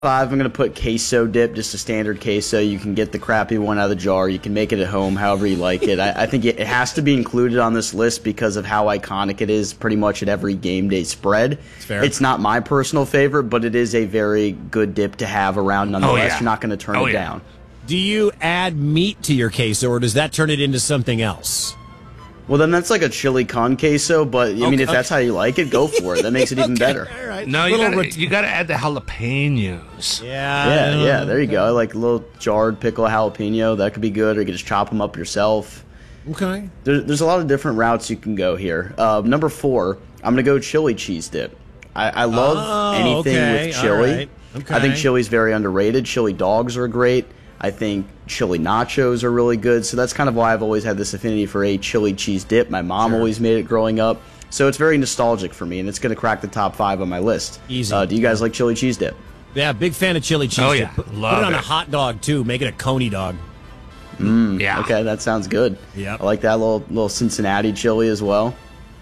5, I'm going to put queso dip, just a standard queso. You can get the crappy one out of the jar. You can make it at home however you like it. I think it has to be included on this list because of how iconic it is pretty much at every game day spread. It's not my personal favorite, but it is a very good dip to have around nonetheless. You're not going to turn it down. Do you add meat to your queso, or does that turn it into something else? Well, then that's like a chili con queso, but I mean, if that's how you like it, go for it. That makes it even better. All right. No, you got to add the jalapenos. Yeah, there you go. Like a little jarred pickle jalapeno, that could be good, or you can just chop them up yourself. Okay. There's a lot of different routes you can go here. Number 4, I'm going to go chili cheese dip. I love anything with chili. Right. Okay. I think chili's very underrated. Chili dogs are great. I think chili nachos are really good, so that's kind of why I've always had this affinity for a chili cheese dip. My mom always made it growing up, so it's very nostalgic for me, and it's going to crack the top 5 on my list. Easy. Do you guys like chili cheese dip? Yeah, big fan of chili cheese dip. Oh, yeah. Put Love it on it. a hot dog, too. Make it a coney dog. Yeah. Okay, that sounds good. Yep. I like that little Cincinnati chili as well.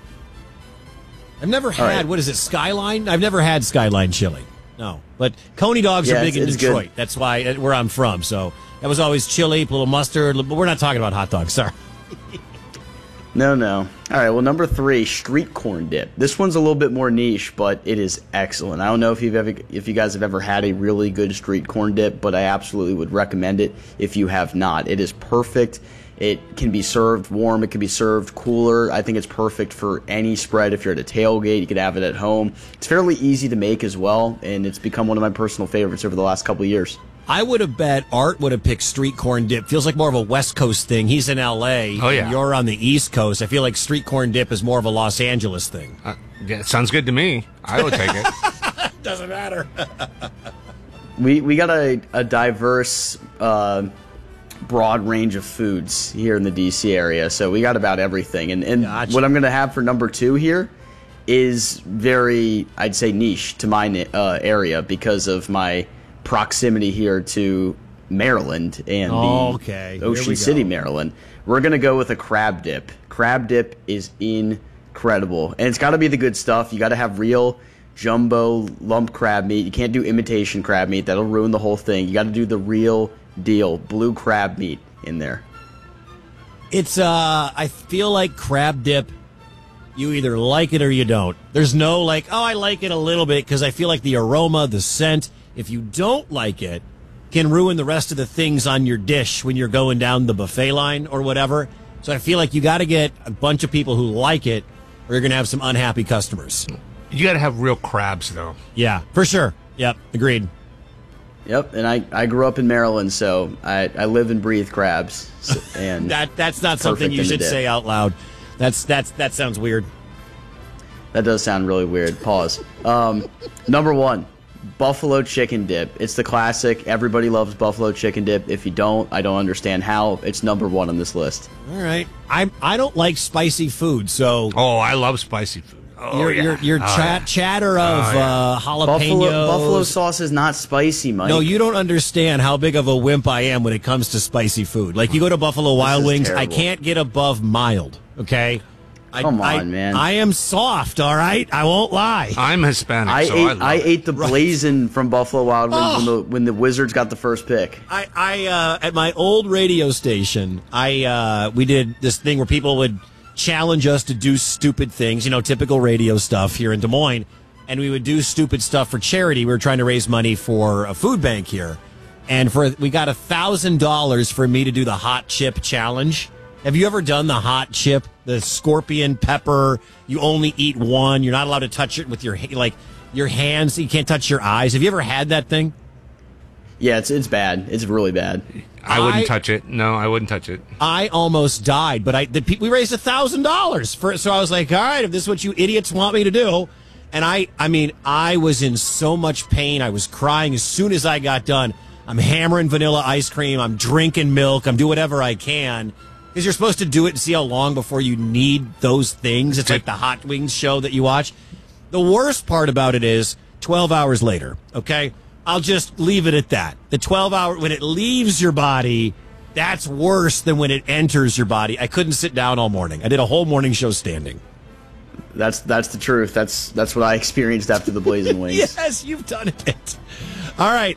I've never had, what is it, Skyline? I've never had Skyline chili. No. But coney dogs are big in Detroit. Good. That's why where I'm from, so that was always chili, a little mustard, but we're not talking about hot dogs, sorry. No. All right, well, number 3, street corn dip. This one's a little bit more niche, but it is excellent. I don't know if you guys have ever had a really good street corn dip, but I absolutely would recommend it if you have not. It is perfect. It can be served warm. It can be served cooler. I think it's perfect for any spread. If you're at a tailgate, you could have it at home. It's fairly easy to make as well, and it's become one of my personal favorites over the last couple of years. I would have bet Art would have picked street corn dip. Feels like more of a West Coast thing. He's in L.A. Oh, yeah. And you're on the East Coast. I feel like street corn dip is more of a Los Angeles thing. Yeah, sounds good to me. I would take it. Doesn't matter. We got a diverse, broad range of foods here in the D.C. area, so we got about everything. And Gotcha. what I'm going to have for number 2 here is very, I'd say, niche to my area because of my proximity here to Maryland and the Ocean City, Maryland. We're going to go with a crab dip. Crab dip is incredible. And it's got to be the good stuff. You got to have real jumbo lump crab meat. You can't do imitation crab meat. That'll ruin the whole thing. You got to do the real deal blue crab meat in there. It's I feel like crab dip, you either like it or you don't. There's no like, oh, I like it a little bit, because I feel like the aroma, the scent, if you don't like it, can ruin the rest of the things on your dish when you're going down the buffet line or whatever. So I feel like you got to get a bunch of people who like it, or you're going to have some unhappy customers. You got to have real crabs, though. Yeah, for sure. Yep, agreed. Yep, and I grew up in Maryland, so I live and breathe crabs. And that's not something you should say out loud. That sounds weird. That does sound really weird. Pause. Number 1, buffalo chicken dip. It's the classic. Everybody loves buffalo chicken dip. If you don't, I don't understand how. It's number 1 on this list. All right. I don't like spicy food, so... Oh, I love spicy food. Oh, your chatter of jalapenos. Buffalo sauce is not spicy, Mike. No, you don't understand how big of a wimp I am when it comes to spicy food. Like, you go to Buffalo Wild Wings, terrible. I can't get above mild, okay? Come on, man. I am soft, all right? I won't lie. I'm Hispanic, I ate the blazin' from Buffalo Wild Wings when the Wizards got the first pick. I at my old radio station, we did this thing where people would challenge us to do stupid things, typical radio stuff here in Des Moines, and we would do stupid stuff for charity. We were trying to raise money for a food bank here, and we got $1,000 for me to do the hot chip challenge. Have you ever done the hot chip, the scorpion pepper? You only eat one. You're not allowed to touch it with your hands. You can't touch your eyes. Have you ever had that thing? Yeah, it's bad. It's really bad. I wouldn't touch it. No, I wouldn't touch it. I almost died, but we raised $1,000 for it. So I was like, all right, if this is what you idiots want me to do. And I was in so much pain. I was crying as soon as I got done. I'm hammering vanilla ice cream. I'm drinking milk. I'm doing whatever I can. Because you're supposed to do it and see how long before you need those things. It's like the Hot Wings show that you watch. The worst part about it is 12 hours later, okay? I'll just leave it at that. The 12-hour, when it leaves your body, that's worse than when it enters your body. I couldn't sit down all morning. I did a whole morning show standing. That's the truth. That's what I experienced after the Blazing Wings. Yes, you've done it. All right.